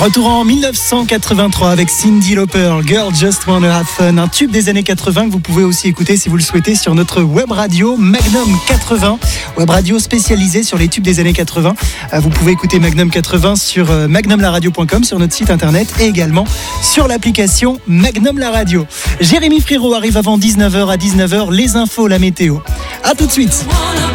Retour en 1983 avec Cyndi Lauper, Girl Just Wanna Have Fun, un tube des années 80 que vous pouvez aussi écouter si vous le souhaitez sur notre web radio Magnum 80, web radio spécialisée sur les tubes des années 80. Vous pouvez écouter Magnum 80 sur magnumlaradio.com, sur notre site internet et également sur l'application Magnum La Radio. Jérémy Frérot arrive avant 19h. À 19h, les infos, la météo. A tout de suite.